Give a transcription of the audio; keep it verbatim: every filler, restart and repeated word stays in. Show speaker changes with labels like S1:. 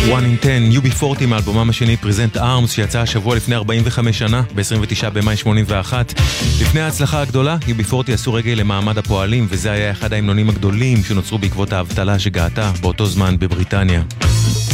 S1: one in ten, יו בי ארבעים מאלבומם השני Present Arms שיצא השבוע לפני ארבעים וחמש שנה ב-עשרים ותשעה במאי שמונים ואחת. לפני ההצלחה הגדולה, יו בי ארבעים עשו רגל למעמד הפועלים, וזה היה אחד ההמנונים הגדולים שנוצרו בעקבות האבטלה שגעתה באותו זמן בבריטניה.